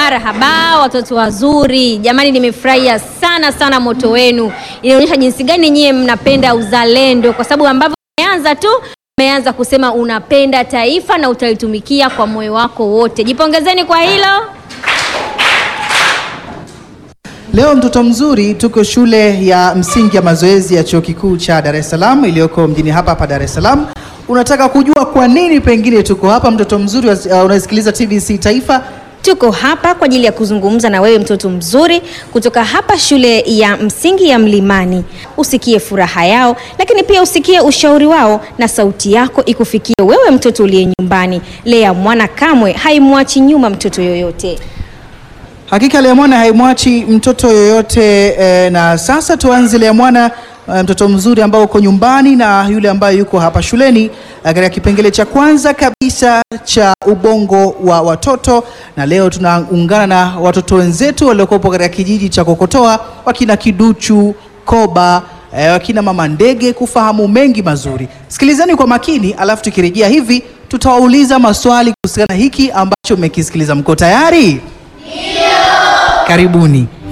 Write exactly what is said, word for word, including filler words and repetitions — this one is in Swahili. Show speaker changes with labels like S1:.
S1: Marhaba watoto wazuri. Jamani, nimefurahia sana sana moto wenu. Inaonyesha jinsi gani nyie mnapenda uzalendo, kwa sababu ambavyo umeanza tu umeanza kusema unapenda taifa na utalitumikia kwa moyo wako wote. Jipongezeni kwa hilo.
S2: Leo mtoto mzuri, tuko shule ya msingi ya mazoezi ya Chuo Kikuu cha Dar es Salaam iliyoko mjini hapa hapa Dar es Salaam. Unataka kujua kwa nini pengine tuko hapa, mtoto mzuri uh, unasikiliza T B C Taifa?
S1: Tuko hapa kwa ajili ya kuzungumza na wewe mtoto mzuri kutoka hapa shule ya msingi ya Mlimani. Usikie furaha yao, lakini pia usikie ushauri wao na sauti yako ikufikie wewe mtoto uliye nyumbani. Lea Mwana kamwe haimwachi nyuma mtoto yoyote.
S2: Hakika Lea Mwana haimwachi mtoto yoyote eh, na sasa tuanze Lea Mwana, mtoto mzuri ambao uko nyumbani na yule ambaye yuko hapa shuleni, katika kipengele cha kwanza kabisa cha ubongo wa watoto. Na leo tunaungana na watoto wenzetu waliokuwa katika kijiji cha Kokotoa, wakina Kiduchu, Koba, eh, wakina Mama Ndege, kufahamu mengi mazuri. Sikilizeni kwa makini, alafu tukirejea hivi tutawauliza maswali kuhusiana hiki ambacho mmekisikiliza. Mko tayari? Ndio. Karibuni.